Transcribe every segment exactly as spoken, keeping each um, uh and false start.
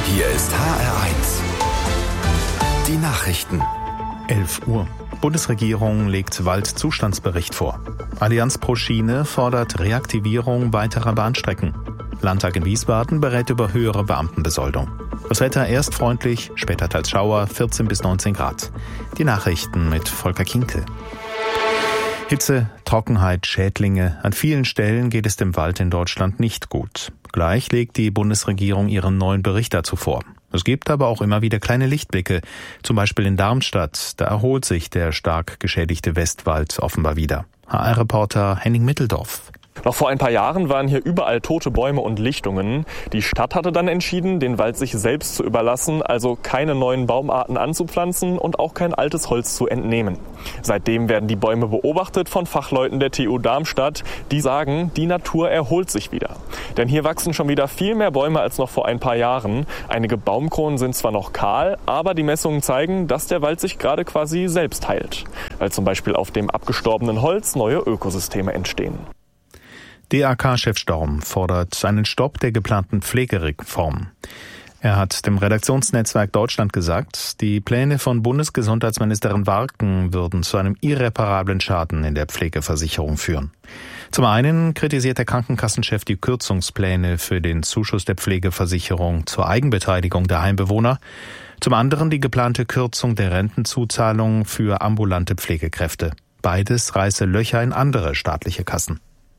Hier ist H R eins. Die Nachrichten. elf Uhr. Bundesregierung legt Waldzustandsbericht vor. Allianz pro Schiene fordert Reaktivierung weiterer Bahnstrecken. Landtag in Wiesbaden berät über höhere Beamtenbesoldung. Das Wetter erst freundlich, später teils Schauer, vierzehn bis neunzehn Grad. Die Nachrichten mit Volker Kinkel. Hitze, Trockenheit, Schädlinge. An vielen Stellen geht es dem Wald in Deutschland nicht gut. Gleich legt die Bundesregierung ihren neuen Bericht dazu vor. Es gibt aber auch immer wieder kleine Lichtblicke. Zum Beispiel in Darmstadt. Da erholt sich der stark geschädigte Westwald offenbar wieder. H R-Reporter Henning Mitteldorf. Noch vor ein paar Jahren waren hier überall tote Bäume und Lichtungen. Die Stadt hatte dann entschieden, den Wald sich selbst zu überlassen, also keine neuen Baumarten anzupflanzen und auch kein altes Holz zu entnehmen. Seitdem werden die Bäume beobachtet von Fachleuten der T U Darmstadt, die sagen, die Natur erholt sich wieder. Denn hier wachsen schon wieder viel mehr Bäume als noch vor ein paar Jahren. Einige Baumkronen sind zwar noch kahl, aber die Messungen zeigen, dass der Wald sich gerade quasi selbst heilt, weil zum Beispiel auf dem abgestorbenen Holz neue Ökosysteme entstehen. D A K-Chef Storm fordert einen Stopp der geplanten Pflegereform. Er hat dem Redaktionsnetzwerk Deutschland gesagt, die Pläne von Bundesgesundheitsministerin Warken würden zu einem irreparablen Schaden in der Pflegeversicherung führen. Zum einen kritisiert der Krankenkassenchef die Kürzungspläne für den Zuschuss der Pflegeversicherung zur Eigenbeteiligung der Heimbewohner, zum anderen die geplante Kürzung der Rentenzuzahlung für ambulante Pflegekräfte. Beides reiße Löcher in andere staatliche Kassen.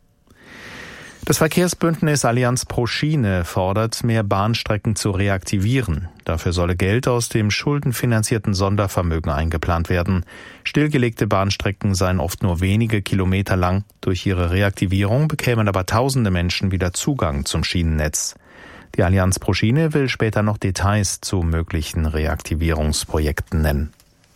Das Verkehrsbündnis Allianz pro Schiene fordert, mehr Bahnstrecken zu reaktivieren. Dafür solle Geld aus dem schuldenfinanzierten Sondervermögen eingeplant werden. Stillgelegte Bahnstrecken seien oft nur wenige Kilometer lang. Durch ihre Reaktivierung bekämen aber tausende Menschen wieder Zugang zum Schienennetz. Die Allianz pro Schiene will später noch Details zu möglichen Reaktivierungsprojekten nennen.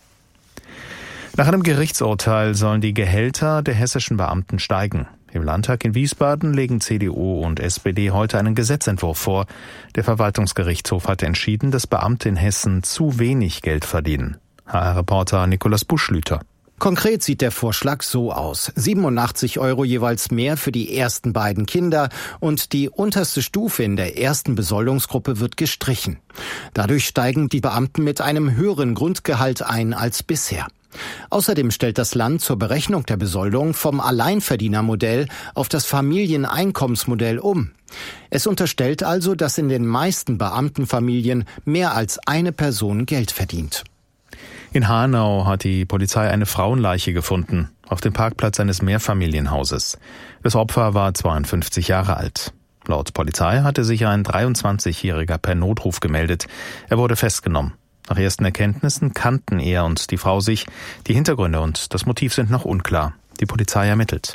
Nach einem Gerichtsurteil sollen die Gehälter der hessischen Beamten steigen. Im Landtag in Wiesbaden legen C D U und S P D heute einen Gesetzentwurf vor. Der Verwaltungsgerichtshof hat entschieden, dass Beamte in Hessen zu wenig Geld verdienen. H R-Reporter Nikolaus Buschlüter. Konkret sieht der Vorschlag so aus. siebenundachtzig Euro jeweils mehr für die ersten beiden Kinder und die unterste Stufe in der ersten Besoldungsgruppe wird gestrichen. Dadurch steigen die Beamten mit einem höheren Grundgehalt ein als bisher. Außerdem stellt das Land zur Berechnung der Besoldung vom Alleinverdienermodell auf das Familieneinkommensmodell um. Es unterstellt also, dass in den meisten Beamtenfamilien mehr als eine Person Geld verdient. In Hanau hat die Polizei eine Frauenleiche gefunden, auf dem Parkplatz eines Mehrfamilienhauses. Das Opfer war zweiundfünfzig Jahre alt. Laut Polizei hatte sich ein dreiundzwanzigjähriger per Notruf gemeldet. Er wurde festgenommen. Nach ersten Erkenntnissen kannten er und die Frau sich. Die Hintergründe und das Motiv sind noch unklar. Die Polizei ermittelt.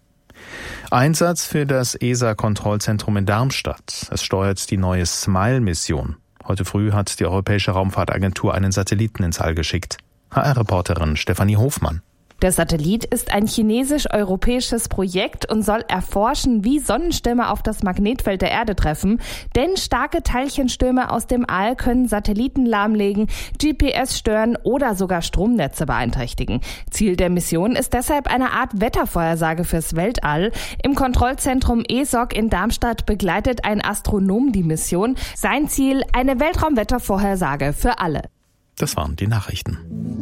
Einsatz für das E S A-Kontrollzentrum in Darmstadt. Es steuert die neue SMILE-Mission. Heute früh hat die Europäische Raumfahrtagentur einen Satelliten ins All geschickt. H R-Reporterin Stefanie Hofmann. Der Satellit ist ein chinesisch-europäisches Projekt und soll erforschen, wie Sonnenstürme auf das Magnetfeld der Erde treffen. Denn starke Teilchenstürme aus dem All können Satelliten lahmlegen, G P S stören oder sogar Stromnetze beeinträchtigen. Ziel der Mission ist deshalb eine Art Wettervorhersage fürs Weltall. Im Kontrollzentrum E S O C in Darmstadt begleitet ein Astronom die Mission. Sein Ziel, eine Weltraumwettervorhersage für alle. Das waren die Nachrichten.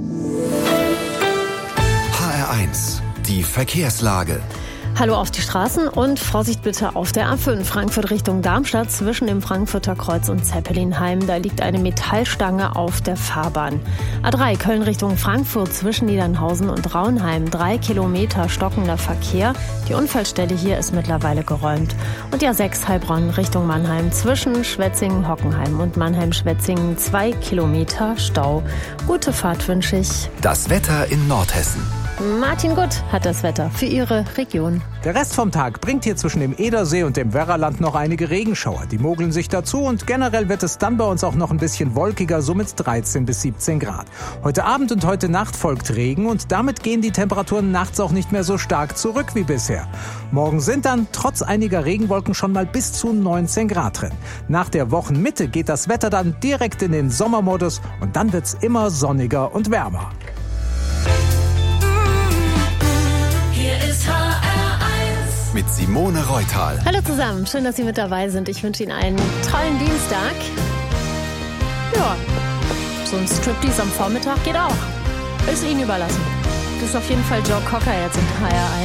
H R eins. Die Verkehrslage. Hallo auf die Straßen und Vorsicht bitte auf der A fünf Frankfurt Richtung Darmstadt zwischen dem Frankfurter Kreuz und Zeppelinheim. Da liegt eine Metallstange auf der Fahrbahn. A drei Köln Richtung Frankfurt zwischen Niedernhausen und Raunheim. Drei Kilometer stockender Verkehr. Die Unfallstelle hier ist mittlerweile geräumt. Und die A sechs Heilbronn Richtung Mannheim zwischen Schwetzingen-Hockenheim und Mannheim-Schwetzingen. Zwei Kilometer Stau. Gute Fahrt wünsche ich. Das Wetter in Nordhessen. Martin Gutt hat das Wetter für Ihre Region. Der Rest vom Tag bringt hier zwischen dem Edersee und dem Werraland noch einige Regenschauer. Die mogeln sich dazu und generell wird es dann bei uns auch noch ein bisschen wolkiger, so mit dreizehn bis siebzehn Grad. Heute Abend und heute Nacht folgt Regen und damit gehen die Temperaturen nachts auch nicht mehr so stark zurück wie bisher. Morgen sind dann trotz einiger Regenwolken schon mal bis zu neunzehn Grad drin. Nach der Wochenmitte geht das Wetter dann direkt in den Sommermodus und dann wird's immer sonniger und wärmer. Mit Simone Reutal. Hallo zusammen, schön, dass Sie mit dabei sind. Ich wünsche Ihnen einen tollen Dienstag. Ja, so ein Striptease am Vormittag geht auch. Ist Ihnen überlassen. Das ist auf jeden Fall Joe Cocker jetzt in H R eins.